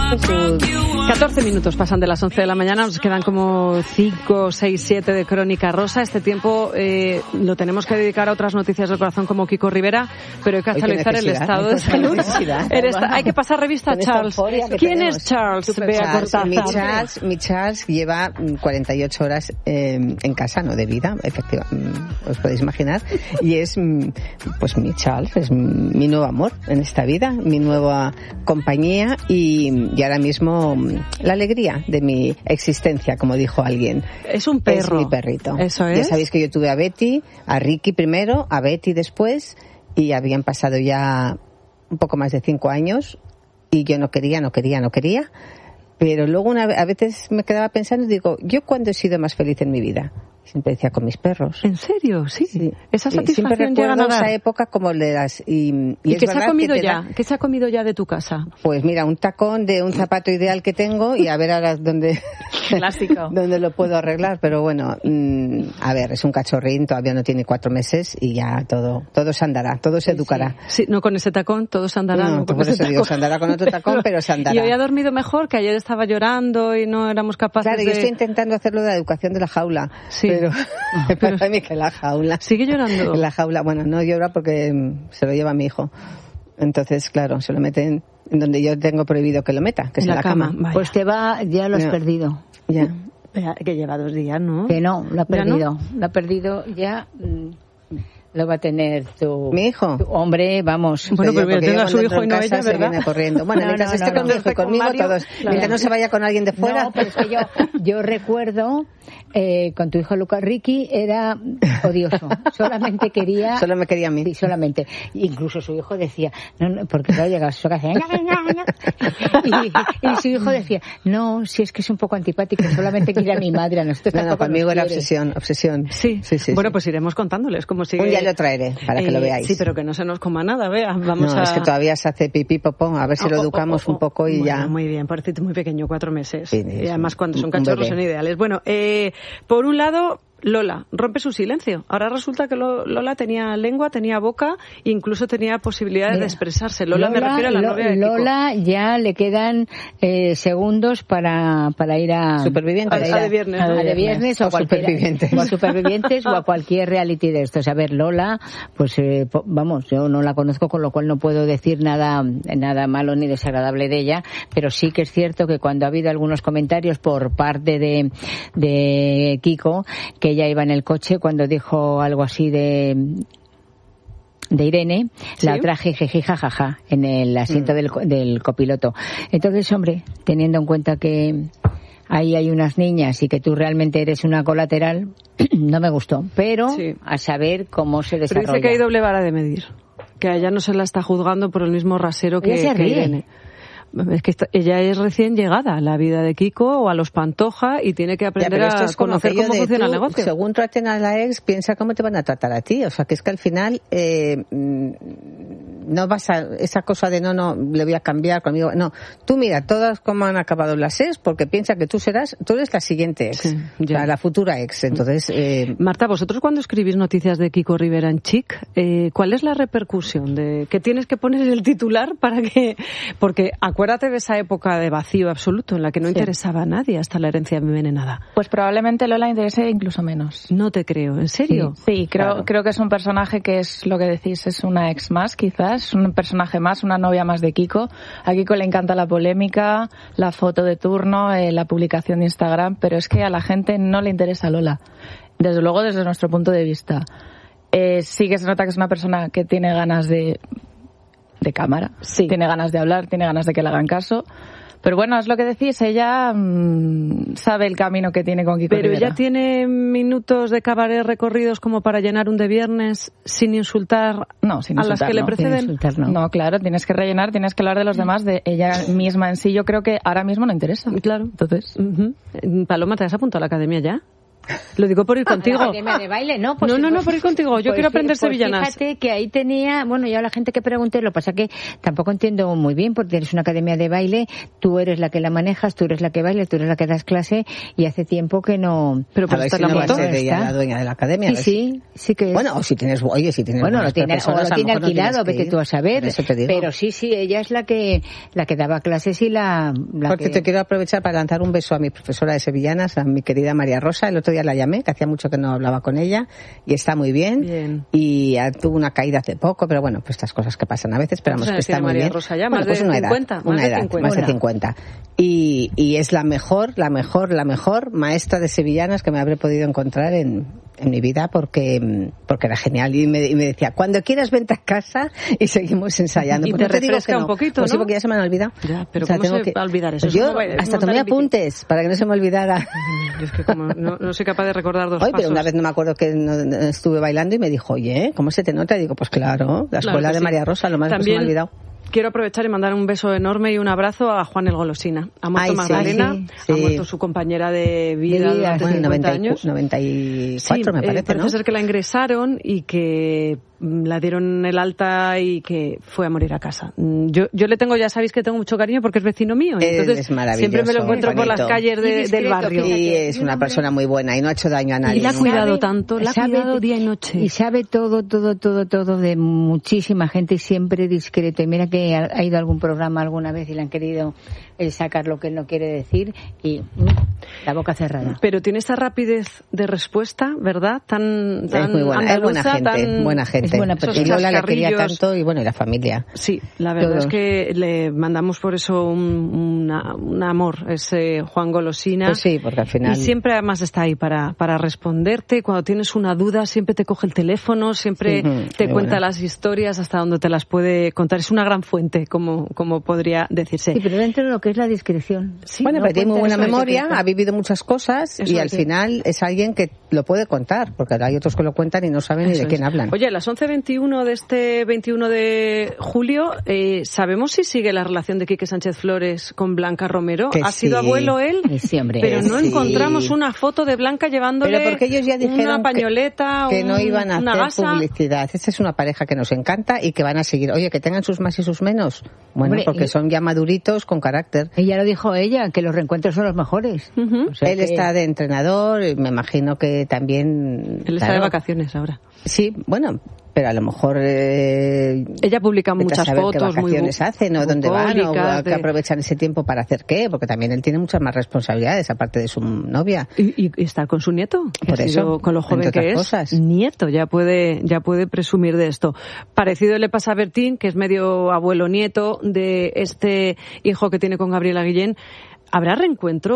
14 minutos pasan de las 11 de la mañana, nos quedan como 5, 6, 7 de Crónica Rosa. Este tiempo lo tenemos que dedicar a otras noticias del corazón como Kiko Rivera, pero hay que actualizar el estado de salud. Hay que pasar revista a Charles. ¿Quién es Charles? Bea Cortázar. Mi Charles lleva 48 horas en casa, no de vida, efectivamente, os podéis imaginar, y es pues mi Charles, es mi nuevo amor en esta vida, mi nueva compañía y ahora mismo la alegría de mi existencia, como dijo alguien. Es un perro. Es mi perrito. Eso es. Ya sabéis que yo tuve a Betty, a Ricky primero, a Betty después, y habían pasado ya un poco más de 5 años y yo no quería. Pero luego a veces me quedaba pensando y digo, ¿yo cuándo he sido más feliz en mi vida? Siempre decía con mis perros. ¿En serio? Sí. Esa satisfacción siempre llega a dar. Esa época como de las... ¿Y qué se ha comido ya? ¿Qué se ha comido ya de tu casa? Pues mira, un tacón de un zapato ideal que tengo y a ver ahora dónde... Plástico. Dónde lo puedo arreglar, pero bueno, a ver, es un cachorrín, todavía no tiene 4 meses y ya todo se andará, todo se educará. Sí, no con ese tacón, todo se andará. No por eso digo, se andará con otro tacón, pero se andará. Y hoy ha dormido mejor, que ayer estaba llorando y no éramos capaces Claro, yo estoy intentando hacerlo de la educación de la jaula. Sí. Pero para mí que la jaula. ¿Sigue llorando? La jaula, bueno, no llora porque se lo lleva mi hijo. Entonces, claro, se lo meten en donde yo tengo prohibido que lo meta, que es en la cama. Pues ya lo has perdido. Ya. Que lleva 2 días, ¿no? Que no, lo ha perdido. ¿No? Lo ha perdido ya. Lo va a tener mi hijo. Tu hombre, vamos. Bueno, pero tenga a su hijo y no ella, ¿verdad? Viene corriendo. Bueno, mientras esté con mi hijo y conmigo, todos. Mientras no se vaya con alguien de fuera. No, pero es que yo recuerdo con tu hijo Lucas, Ricky era odioso. Solamente quería... Solo me quería a mí. Sí, solamente. Incluso su hijo decía, no, porque no llegaba a su casa. Y su hijo decía, no, si es que es un poco antipático, solamente quiere a mi madre, a nosotros no, conmigo era obsesión. Sí. Bueno, pues iremos contándoles cómo sigue. Un día lo traeré para que lo veáis. Sí, pero que no se nos coma nada, vea. Es que todavía se hace pipí, popó, a ver si lo educamos un poco y ya. Muy bien, parecito muy pequeño, 4 meses. Sí, y además cuando son cachorros son ideales. Bueno, por un lado, Lola rompe su silencio. Ahora resulta que Lola tenía lengua, tenía boca, incluso tenía posibilidades de expresarse. Lola me refiero a la novia de Kiko. Lola ya le quedan segundos para ir a... Supervivientes. A de viernes o a Supervivientes. O a Supervivientes o a cualquier reality de estos. A ver, Lola, pues vamos, yo no la conozco, con lo cual no puedo decir nada malo ni desagradable de ella, pero sí que es cierto que cuando ha habido algunos comentarios por parte de Kiko, que ella iba en el coche cuando dijo algo así de Irene, ¿sí? La traje jeje jajaja en el asiento del copiloto. Entonces, hombre, teniendo en cuenta que ahí hay unas niñas y que tú realmente eres una colateral, no me gustó, pero a saber cómo se desarrolla. Pero dice que hay doble vara de medir, que a ella no se la está juzgando por el mismo rasero que Irene. Es que ella es recién llegada a la vida de Kiko o a los Pantoja y tiene que aprender a conocer cómo funciona el negocio. Según traten a la ex, piensa cómo te van a tratar a ti. O sea, que es que al final no vas a esa cosa de no le voy a cambiar conmigo. No, tú mira todas cómo han acabado las ex, porque piensa que tú eres la siguiente ex, la futura ex. Entonces, Marta, vosotros cuando escribís noticias de Kiko Rivera en Chic, ¿cuál es la repercusión de que tienes que poner en el titular porque acuérdate de esa época de vacío absoluto en la que no interesaba a nadie hasta la herencia envenenada? Pues probablemente Lola interese incluso menos. No te creo, ¿en serio? Sí, creo que es un personaje que es lo que decís, es una ex más quizás, un personaje más, una novia más de Kiko. A Kiko le encanta la polémica, la foto de turno, la publicación de Instagram, pero es que a la gente no le interesa Lola. Desde luego, desde nuestro punto de vista. Sí que se nota que es una persona que tiene ganas de cámara, tiene ganas de hablar, tiene ganas de que le hagan caso, pero bueno, es lo que decís, ella sabe el camino que tiene con Kiko Pero Rivera. ella tiene minutos de cabaret recorridos como para llenar un de viernes sin insultar a las que le preceden. No, claro, tienes que rellenar, tienes que hablar de los demás, de ella misma en sí. Yo creo que ahora mismo no interesa. Claro. Entonces, Paloma, ¿te has apuntado a la academia ya? Lo digo por ir contigo. ¿La academia de baile? No, pues, no, por ir contigo. Yo quiero aprender sevillanas. Fíjate que ahí tenía, bueno, yo a la gente que pregunté, lo que pasa que tampoco entiendo muy bien, porque tienes una academia de baile, tú eres la que la manejas, tú eres la que baila, tú eres la que das clase, y hace tiempo que no... Pero pues está en la moto. La dueña de la academia. Sí que es. Bueno, o si tienes bueno, lo tiene alquilado, vete tú a saber. Pero sí, ella es la que daba clases y Porque te quiero aprovechar para lanzar un beso a mi profesora de sevillanas, a mi querida María Rosa. El otro día la llamé, que hacía mucho que no hablaba con ella, y está muy bien. Y tuvo una caída hace poco, pero bueno, pues estas cosas que pasan a veces, esperamos que está muy María bien. Rosa ya, más de 50. Más de 50. Y es la mejor maestra de sevillanas que me habré podido encontrar en mi vida, porque era genial. Y me decía, cuando quieras vente a casa y seguimos ensayando. Y te refresca un poquito, pues ¿no? Sí, porque ya se me han olvidado. Ya, pero ¿cómo se va a olvidar eso? Pues yo hasta tomé apuntes para que no se me olvidara. Yo es que como no soy capaz de recordar dos pasos. Pero una vez no me acuerdo que estuve bailando y me dijo, oye, ¿cómo se te nota? Y digo, pues claro, la escuela de María Rosa, lo más que se me ha olvidado. Quiero aprovechar y mandar un beso enorme y un abrazo a Juan el Golosina. Ha muerto Magdalena, ha muerto su compañera de vida durante 50 años. 94 me parece, parece ser que la ingresaron y que la dieron el alta y que fue a morir a casa. Yo le tengo, ya sabéis que tengo mucho cariño porque es vecino mío. Entonces es maravilloso, siempre me lo encuentro por las calles del barrio. Y es una persona muy buena y no ha hecho daño a nadie. Y la ha cuidado tanto, la ha cuidado día y noche. Y sabe todo de muchísima gente y siempre discreto. Y mira que ha ido a algún programa alguna vez y le han querido sacar lo que él no quiere decir y la boca cerrada. Pero tiene esa rapidez de respuesta, ¿verdad? Tan es muy buena, andaluza, buena gente. Es buena persona. Y Lola la quería tanto y bueno, y la familia. Sí, la verdad es que le mandamos por eso un amor, ese Juan Golosina. Pues sí, porque al final... Y siempre además está ahí para responderte. Cuando tienes una duda, siempre te coge el teléfono, siempre te cuenta las historias hasta donde te las puede contar. Es una gran fuente, como podría decirse. Sí, pero dentro de lo que es la discreción. Sí, bueno, pero tiene muy buena memoria, ha vivido muchas cosas y al final es alguien que lo puede contar, porque hay otros que lo cuentan y no saben ni de quién hablan. Oye, a las 11:21 de este 21 de julio, ¿sabemos si sigue la relación de Quique Sánchez Flores con Blanca Romero? ¿Ha sido abuelo él? Sí, hombre. Pero no encontramos una foto de Blanca llevándole porque ellos ya dijeron una pañoleta, que no iban a hacer gasa. Publicidad. Esta es una pareja que nos encanta y que van a seguir. Oye, que tengan sus más y sus menos. Bueno, hombre, porque son ya maduritos con carácter. Ella lo dijo que los reencuentros son los mejores. Uh-huh. O sea, él está de entrenador y me imagino que también... Él está de vacaciones ahora. Sí, bueno, pero a lo mejor... ella publica muchas fotos. ¿Qué vacaciones hacen o dónde van o que aprovechan ese tiempo para hacer qué? Porque también él tiene muchas más responsabilidades aparte de su novia. Y está con su nieto. Por eso, con lo joven que es. Nieto, ya puede presumir de esto. Parecido le pasa a Bertín, que es medio abuelo nieto de este hijo que tiene con Gabriela Guillén. ¿Habrá reencuentro?